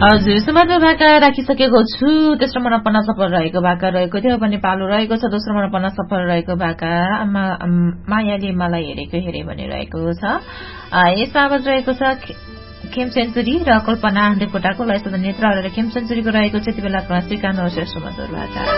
हजुर सुमधुर भाका राखिसकेको छु। तेस्रो मनपन्न सफल रहेको भाका रहेको थियो भने पालो रहेको छ दोस्रो मनपन्न सफल रहेको भाका मायाले मलाई हेरेको हेरे भनिरहेको छ। यसमा आवाज रहेको छ खेम सेन्चुरी र कल्पना देवकोटाको लयसम्म नेत्र र खेम सेन्चुरीको रहेको छ यति बेलाको श्रीकान्त सुमधुर भाका।